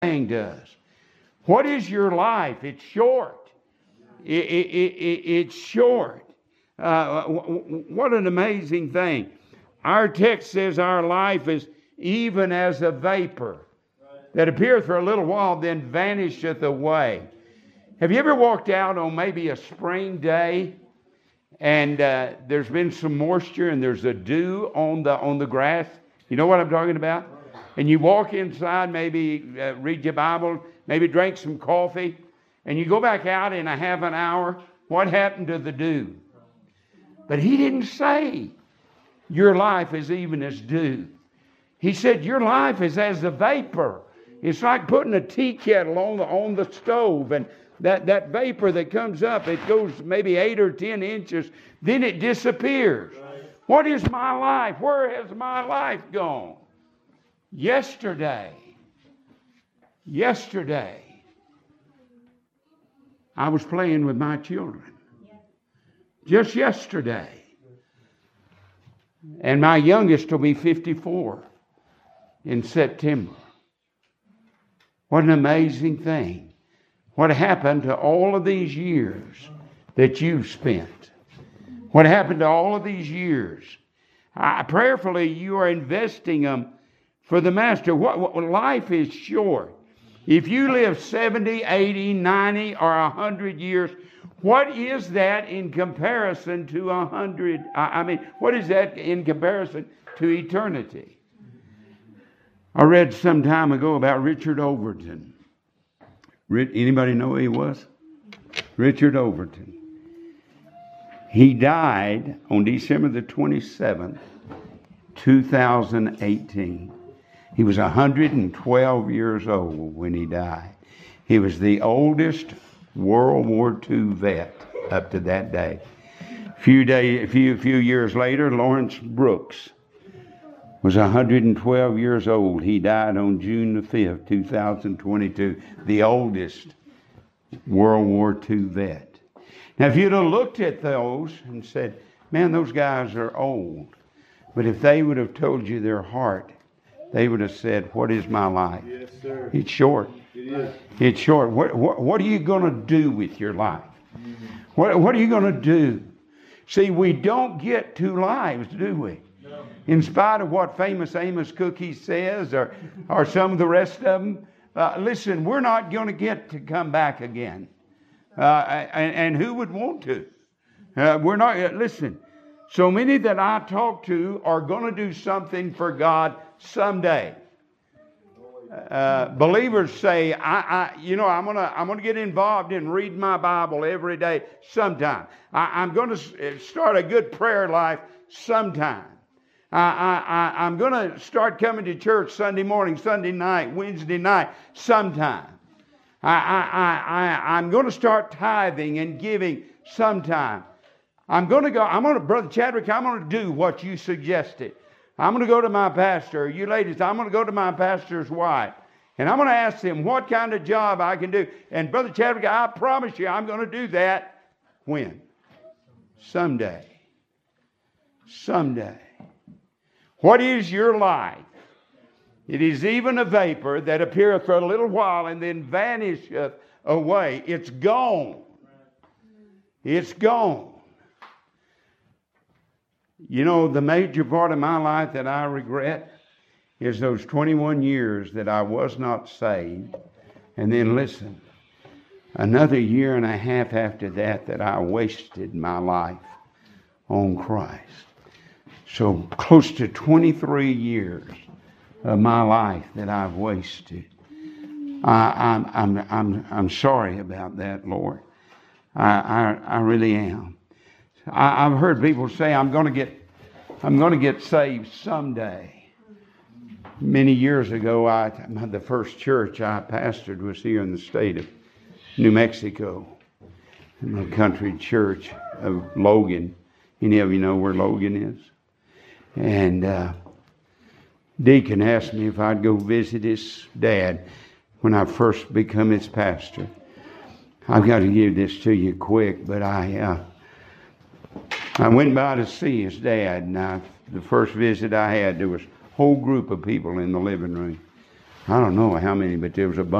thing does. What is your life? It's short. It's short. What an amazing thing. Our text says our life is even as a vapor that appeareth for a little while, then vanisheth away. Have you ever walked out on maybe a spring day and there's been some moisture and there's a dew on the grass? You know what I'm talking about? And you walk inside, maybe read your Bible, maybe drink some coffee, and you go back out in a half an hour. What happened to the dew? But he didn't say your life is even as dew. He said your life is as a vapor. It's like putting a tea kettle on the stove, and that vapor that comes up, it goes maybe 8 or 10 inches, then it disappears. Right. What is my life? Where has my life gone? Yesterday, I was playing with my children. Just yesterday. And my youngest will be 54 in September. What an amazing thing. What happened to all of these years that you've spent? What happened to all of these years? Prayerfully, you are investing them for the Master. What life is short. If you live 70, 80, 90, or 100 years, what is that in comparison to 100? What is that in comparison to eternity? I read some time ago about Richard Overton. Anybody know who he was? Richard Overton. He died on December the 27th, 2018. He was 112 years old when he died. He was the oldest World War II vet up to that day. A few years later, Lawrence Brooks was 112 years old. He died on June the 5th, 2022. The oldest World War II vet. Now, if you'd have looked at those and said, man, those guys are old. But if they would have told you their heart, they would have said, what is my life? Yes, sir. It's short. It is. It's short. What are you going to do with your life? Mm-hmm. What are you going to do? See, we don't get 2 lives, do we? No. In spite of what famous Amos Cookie says or some of the rest of them, listen, we're not going to get to come back again. And who would want to? We're not. Listen, so many that I talk to are going to do something for God someday. Believers say, I'm gonna get involved in reading my Bible every day sometime. I'm going to start a good prayer life sometime. I'm going to start coming to church Sunday morning, Sunday night, Wednesday night sometime. I'm going to start tithing and giving sometime. Brother Chadwick, I'm going to do what you suggested. I'm going to go to my pastor. You ladies, I'm going to go to my pastor's wife. And I'm going to ask him what kind of job I can do. And Brother Chadwick, I promise you I'm going to do that. When? Someday. Someday. What is your life? It is even a vapor that appeareth for a little while and then vanisheth away. It's gone. It's gone. You know, the major part of my life that I regret is those 21 years that I was not saved. And then listen, another year and a half after that I wasted my life on Christ. So close to 23 years of my life that I've wasted. I'm sorry about that, Lord. I really am. I've heard people say I'm going to get saved someday. Many years ago, the first church I pastored was here in the state of New Mexico, in the country church of Logan. Any of you know where Logan is? And Deacon asked me if I'd go visit his dad when I first become his pastor. I've got to give this to you quick, but I went by to see his dad, and the first visit I had, there was a whole group of people in the living room. I don't know how many, but there was a bunch.